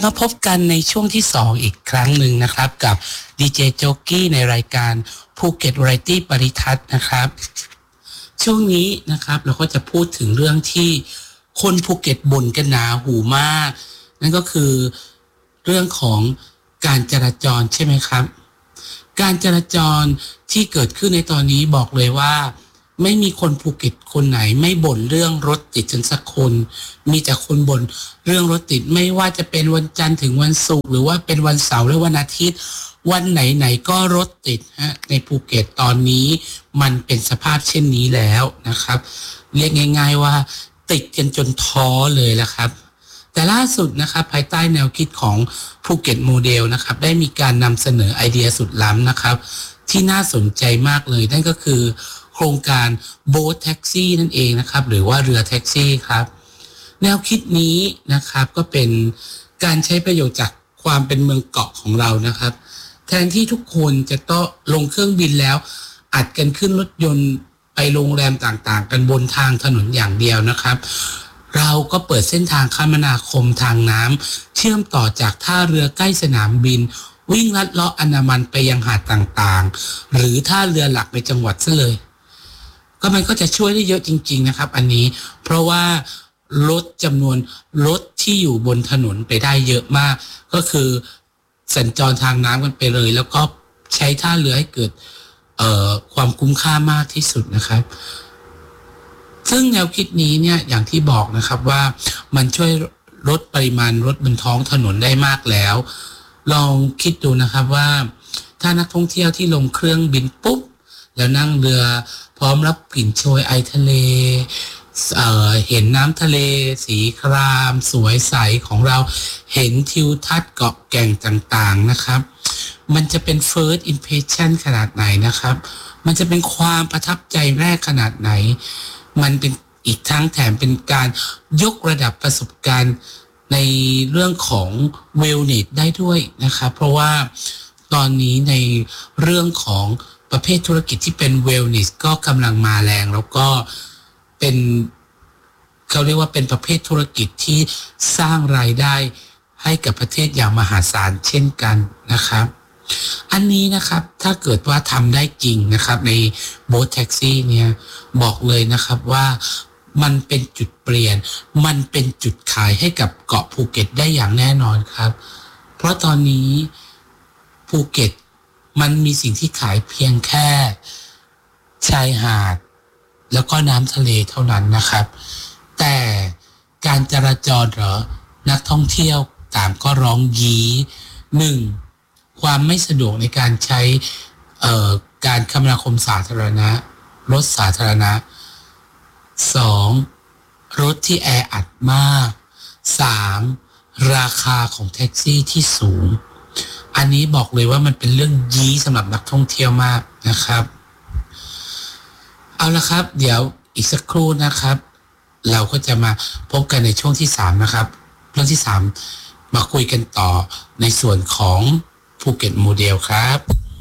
มาพบกันในช่วงที่2อีกครั้งหนึ่งนะครับกับดีเจโจ๊กกี้ในรายการภูเก็ตวาไรตี้ปริทัศน์นะครับช่วงนี้นะครับเราก็จะพูดถึงเรื่องที่คนภูเก็ตบ่นกันหนาหูมากนั่นก็คือเรื่องของการจราจรใช่ไหมครับการจราจรที่เกิดขึ้นในตอนนี้บอกเลยว่าไม่มีคนภูเก็ตคนไหนไม่บ่นเรื่องรถติดจนสักคนมีแต่คนบ่นเรื่องรถติดไม่ว่าจะเป็นวันจันทร์ถึงวันศุกร์หรือว่าเป็นวันเสาร์หรือวันอาทิตย์วันไหนๆก็รถติดฮะในภูเก็ตตอนนี้มันเป็นสภาพเช่นนี้แล้วนะครับเรียกง่ายๆว่าติดกันจนท้อเลยละครับแต่ล่าสุดนะครับภายใต้แนวคิดของภูเก็ตโมเดลนะครับได้มีการนำเสนอไอเดียสุดล้ำนะครับที่น่าสนใจมากเลยนั่นก็คือโครงการโบ๊ทแท็กซี่นั่นเองนะครับหรือว่าเรือแท็กซี่ครับแนวคิดนี้นะครับก็เป็นการใช้ประโยชน์จากความเป็นเมืองเกาะของเรานะครับแทนที่ทุกคนจะต้องลงเครื่องบินแล้วอัดกันขึ้นรถยนต์ไปโรงแรมต่างๆกันบนทางถนนอย่างเดียวนะครับเราก็เปิดเส้นทางคมนาคมทางน้ำเชื่อมต่อจากท่าเรือใกล้สนามบินวิ่งลัดเลาะอันดามันไปยังหาดต่างๆหรือท่าเรือหลักในจังหวัดซะเลยก็มันก็จะช่วยได้เยอะจริงๆนะครับอันนี้เพราะว่าลดจำนวนรถที่อยู่บนถนนไปได้เยอะมากก็คือสัญจรทางน้ำกันไปเลยแล้วก็ใช้ท่าเรือให้เกิดความคุ้มค่ามากที่สุดนะครับซึ่งแนวคิดนี้เนี่ยอย่างที่บอกนะครับว่ามันช่วยลดปริมาณรถบนท้องถนนได้มากแล้วลองคิดดูนะครับว่าถ้านักท่องเที่ยวที่ลงเครื่องบินปุ๊บแล้วนั่งเรือพร้อมรับกลิ่นโชยไอทะเลเห็นน้ำทะเลสีครามสวยใสของเราเห็นทิวทัศน์เกาะแก่งต่างๆนะครับมันจะเป็น first impression ขนาดไหนนะครับมันจะเป็นความประทับใจแรกขนาดไหนมันเป็นอีกทั้งแถมเป็นการยกระดับประสบการณ์ในเรื่องของ wellness ได้ด้วยนะครับเพราะว่าตอนนี้ในเรื่องของประเภทธุรกิจที่เป็น wellness ก็กำลังมาแรงแล้วก็เป็นเขาเรียกว่าเป็นประเภทธุรกิจที่สร้างรายได้ให้กับประเทศอย่างมหาศาลเช่นกันนะครับอันนี้นะครับถ้าเกิดว่าทำได้จริงนะครับในโบ๊ทแท็กซี่เนี่ยบอกเลยนะครับว่ามันเป็นจุดเปลี่ยนมันเป็นจุดขายให้กับเกาะภูเก็ตได้อย่างแน่นอนครับเพราะตอนนี้ภูเก็ตมันมีสิ่งที่ขายเพียงแค่ชายหาดแล้วก็น้ำทะเลเท่านั้นนะครับแต่การจราจรเหรอนักท่องเที่ยวต่างก็ร้องยี้หนึ่งความไม่สะดวกในการใช้การคมนาคมสาธารณะรถสาธารณะสองรถที่แออัดมากสามราคาของแท็กซี่ที่สูงอันนี้บอกเลยว่ามันเป็นเรื่องยี้สำหรับนักท่องเที่ยวมากนะครับเอาละครับเดี๋ยวอีกสักครู่นะครับเราก็จะมาพบกันในช่วงที่3นะครับเรื่องที่3มาคุยกันต่อในส่วนของภูเก็ตโมเดลครับ